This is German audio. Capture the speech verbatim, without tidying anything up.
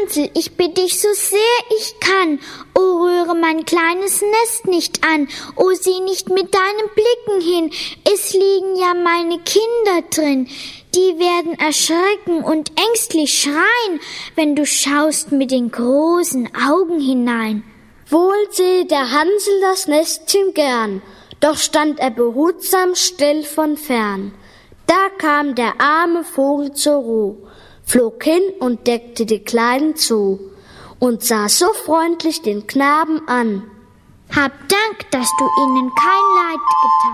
Hansel, ich bitte dich so sehr ich kann, o rühre mein kleines Nest nicht an, o sieh nicht mit deinen Blicken hin, es liegen ja meine Kinder drin, die werden erschrecken und ängstlich schreien, wenn du schaust mit den großen Augen hinein. Wohl sehe der Hansel das Nestchen gern, doch stand er behutsam still von fern. Da kam der arme Vogel zur Ruh, flog hin und deckte die Kleinen zu und sah so freundlich den Knaben an. Hab Dank, dass du ihnen kein Leid getan.